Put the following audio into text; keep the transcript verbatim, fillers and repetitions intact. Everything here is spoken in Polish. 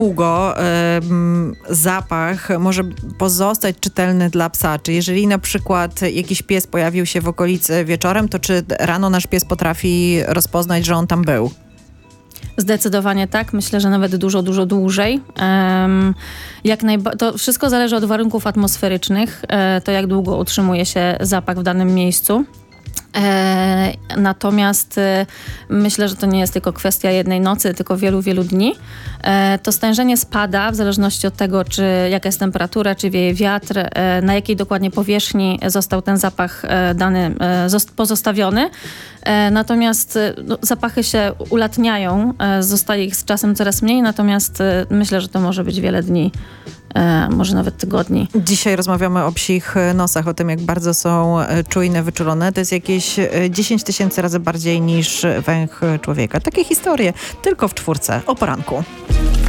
długo ym, zapach może pozostać czytelny dla psa? Czy jeżeli na przykład jakiś pies pojawił się w okolicy wieczorem, to czy rano nasz pies potrafi rozpoznać, że on tam był? Zdecydowanie tak. Myślę, że nawet dużo, dużo dłużej. Um, jak najba- to wszystko zależy od warunków atmosferycznych, e, to jak długo utrzymuje się zapach w danym miejscu. E, natomiast e, myślę, że to nie jest tylko kwestia jednej nocy, tylko wielu, wielu dni. E, to stężenie spada w zależności od tego, czy jaka jest temperatura, czy wieje wiatr, e, na jakiej dokładnie powierzchni został ten zapach e, dany e, zost- pozostawiony. E, natomiast e, no, zapachy się ulatniają, e, zostaje ich z czasem coraz mniej, natomiast e, myślę, że to może być wiele dni, e, może nawet tygodni. Dzisiaj rozmawiamy o psich nosach, o tym, jak bardzo są czujne, wyczulone. To jest jakieś dziesięć tysięcy razy bardziej niż węch człowieka. Takie historie tylko w czwórce o poranku.